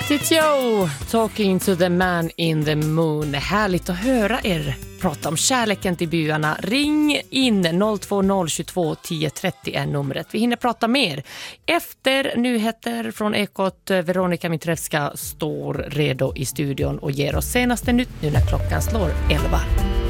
It's Joe, talking to the man in the moon. Härligt att höra er prata om kärleken till byarna. Ring in 02022 1030 är numret. Vi hinner prata mer. Efter nyheter från Ekot, Veronica Mitrevska står redo i studion och ger oss senaste nytt nu när klockan slår 11.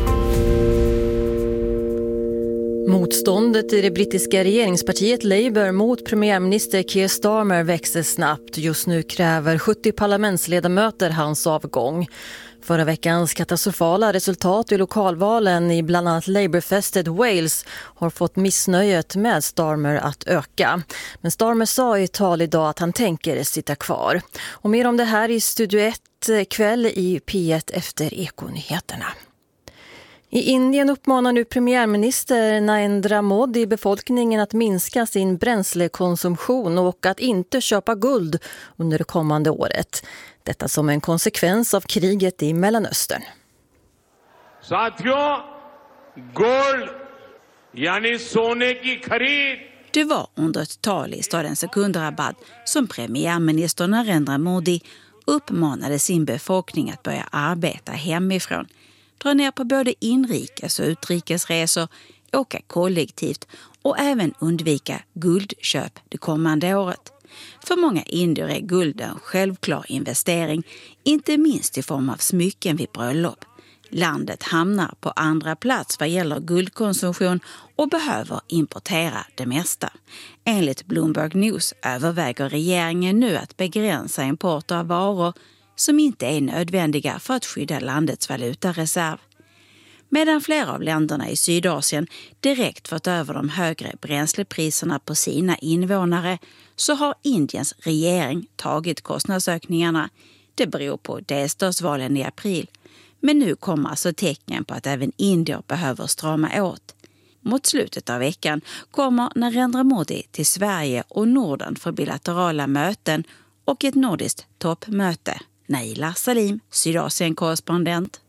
Motståndet i det brittiska regeringspartiet Labour mot premiärminister Keir Starmer växer snabbt. Just nu kräver 70 parlamentsledamöter hans avgång. Förra veckans katastrofala resultat i lokalvalen i bland annat Labourfästet Wales har fått missnöjet med Starmer att öka. Men Starmer sa i ett tal idag att han tänker sitta kvar. Och mer om det här i Studio 1 kväll i P1 efter Ekonyheterna. I Indien uppmanar nu premiärminister Narendra Modi befolkningen att minska sin bränslekonsumtion och att inte köpa guld under det kommande året. Detta som en konsekvens av kriget i Mellanöstern. Det var under ett tal i staden Secunderabad som premiärminister Narendra Modi uppmanade sin befolkning att börja arbeta hemifrån. Dra ner på både inrikes- och utrikesresor, åka kollektivt och även undvika guldköp det kommande året. För många indier är guld en självklar investering, inte minst i form av smycken vid bröllop. Landet hamnar på andra plats vad gäller guldkonsumtion och behöver importera det mesta. Enligt Bloomberg News överväger regeringen nu att begränsa import av varor som inte är nödvändiga för att skydda landets valutareserv. Medan flera av länderna i Sydasien direkt fått över de högre bränslepriserna på sina invånare så har Indiens regering tagit kostnadsökningarna. Det beror på delstatsvalen i april. Men nu kommer alltså tecken på att även indier behöver strama åt. Mot slutet av veckan kommer Narendra Modi till Sverige och Norden för bilaterala möten och ett nordiskt toppmöte. Naila Salim, Sydasien-korrespondent.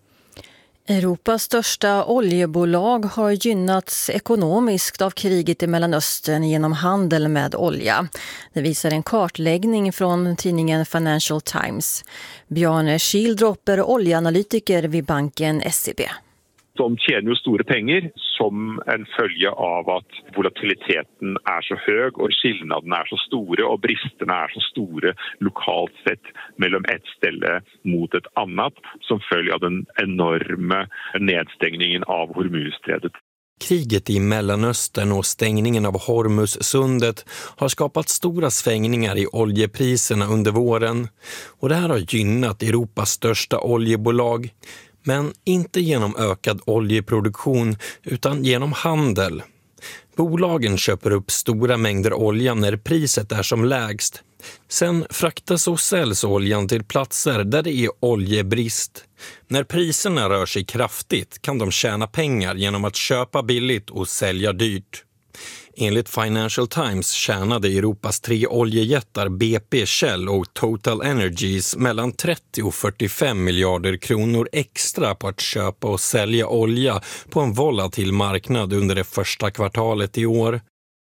Europas största oljebolag har gynnats ekonomiskt av kriget i Mellanöstern genom handel med olja. Det visar en kartläggning från tidningen Financial Times. Bjarne Schildropper, oljeanalytiker vid banken SEB. De tjänar ju stora pengar som en följe av att volatiliteten är så hög och skillnaderna är så stora och bristerna är så stora lokalt sett mellan ett ställe mot ett annat som följer av den enorma nedstängningen av Hormuzsträdet. Kriget i Mellanöstern och stängningen av Hormuzsundet har skapat stora svängningar i oljepriserna under våren och det här har gynnat Europas största oljebolag. Men inte genom ökad oljeproduktion utan genom handel. Bolagen köper upp stora mängder olja när priset är som lägst. Sen fraktas och säljs oljan till platser där det är oljebrist. När priserna rör sig kraftigt kan de tjäna pengar genom att köpa billigt och sälja dyrt. Enligt Financial Times tjänade Europas 3 oljejättar BP, Shell och Total Energies mellan 30 och 45 miljarder kronor extra på att köpa och sälja olja på en volatil marknad under det första kvartalet i år.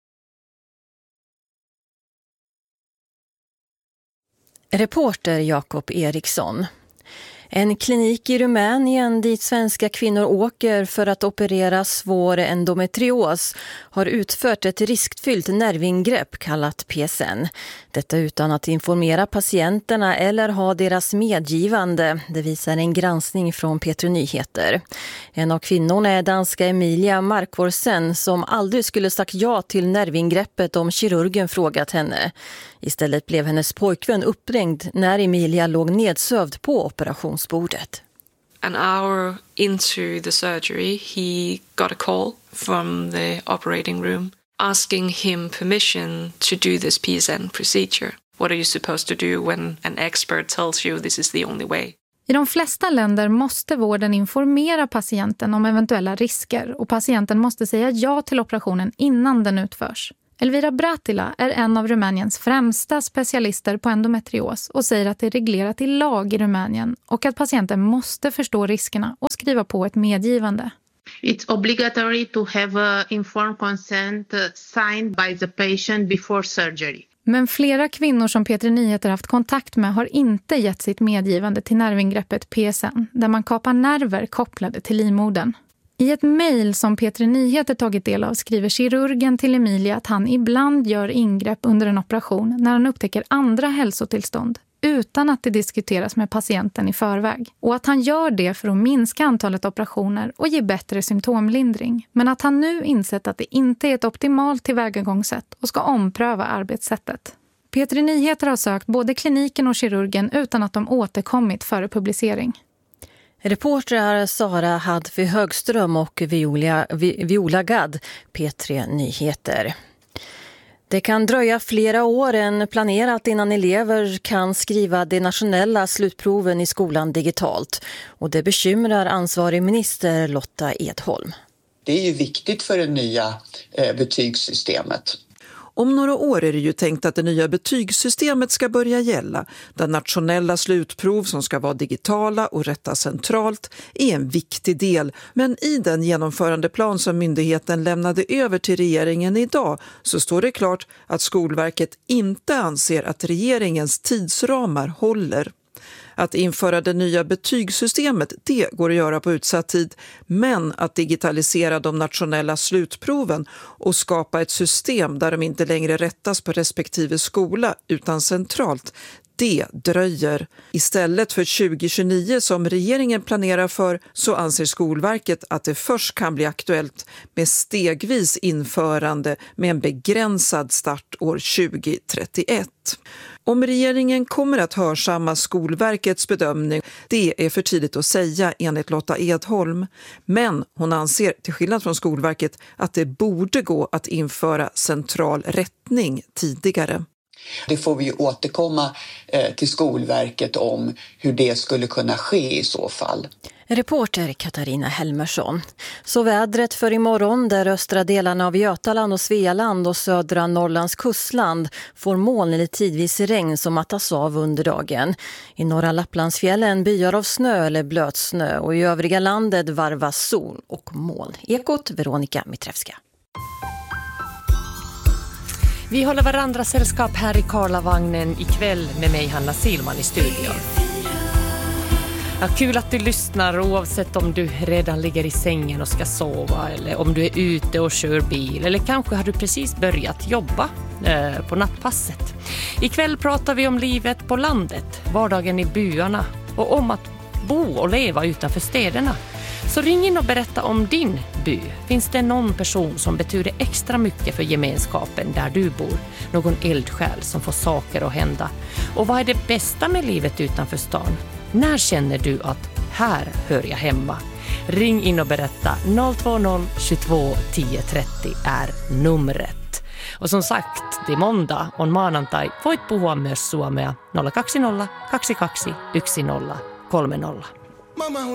Reporter Jakob Eriksson. En klinik i Rumänien dit svenska kvinnor åker för att operera svår endometrios har utfört ett riskfyllt nervingrepp kallat PSN. Detta utan att informera patienterna eller ha deras medgivande, det visar en granskning från P3 Nyheter. En av kvinnorna är danska Emilia Markvorsen som aldrig skulle sagt ja till nervingreppet om kirurgen frågat henne. Istället blev hennes pojkvän uppringd när Emilia låg nedsövd på operationsbordet. An hour into the surgery, he got a call from the operating room asking him permission to do this PSN procedure. What are you supposed to do when an expert tells you this is the only way? I de flesta länder måste vården informera patienten om eventuella risker och patienten måste säga ja till operationen innan den utförs. Elvira Bratila är en av Rumäniens främsta specialister på endometrios och säger att det är reglerat i lag i Rumänien och att patienten måste förstå riskerna och skriva på ett medgivande. It's obligatory to have informed consent signed by the patient before surgery. Men flera kvinnor som P3 Nyheter haft kontakt med har inte gett sitt medgivande till nervingreppet PSN, där man kapar nerver kopplade till livmodern. I ett mejl som P3 Nyheter tagit del av skriver kirurgen till Emilia att han ibland gör ingrepp under en operation när han upptäcker andra hälsotillstånd utan att det diskuteras med patienten i förväg. Och att han gör det för att minska antalet operationer och ge bättre symptomlindring. Men att han nu insett att det inte är ett optimalt tillvägagångssätt och ska ompröva arbetssättet. P3 Nyheter har sökt både kliniken och kirurgen utan att de återkommit före publicering. Reportrar Sara Hadfi Högström och Viola Gadd, P3 Nyheter. Det kan dröja flera år än planerat innan elever kan skriva de nationella slutproven i skolan digitalt. Och det bekymrar ansvarig minister Lotta Edholm. Det är ju viktigt för det nya betygssystemet. Om några år är det ju tänkt att det nya betygssystemet ska börja gälla, där nationella slutprov som ska vara digitala och rättas centralt är en viktig del. Men i den genomförandeplan som myndigheten lämnade över till regeringen idag så står det klart att Skolverket inte anser att regeringens tidsramar håller. Att införa det nya betygssystemet, det går att göra på utsatt tid, men att digitalisera de nationella slutproven och skapa ett system där de inte längre rättas på respektive skola utan centralt, det dröjer. Istället för 2029 som regeringen planerar för så anser Skolverket att det först kan bli aktuellt med stegvis införande med en begränsad start år 2031. Om regeringen kommer att hörsamma Skolverkets bedömning, det är för tidigt att säga enligt Lotta Edholm. Men hon anser, till skillnad från Skolverket, att det borde gå att införa central rättning tidigare. Det får vi ju återkomma till Skolverket om hur det skulle kunna ske i så fall. Reporter Katarina Helmersson. Så vädret för imorgon där östra delarna av Götaland och Svealand och södra Norrlands kustland får moln eller tidvis regn som mattas av under dagen. I norra Lapplandsfjällen byar av snö eller blötsnö och i övriga landet varvas sol och moln. Ekot Veronica Mitrevska. Vi håller varandra sällskap här i Karlavagnen ikväll med mig Hanna Silman i studion. Ja, kul att du lyssnar oavsett om du redan ligger i sängen och ska sova eller om du är ute och kör bil eller kanske har du precis börjat jobba på nattpasset. Ikväll pratar vi om livet på landet, vardagen i byarna och om att bo och leva utanför städerna. Så ring in och berätta om din by. Finns det någon person som betyder extra mycket för gemenskapen där du bor? Någon eldsjäl som får saker att hända? Och vad är det bästa med livet utanför stan? När känner du att här hör jag hemma? Ring in och berätta. 020 22 10 30 är numret. Och som sagt, det är måndag och maanantai voit puhua myös suomea 020 22 10 30.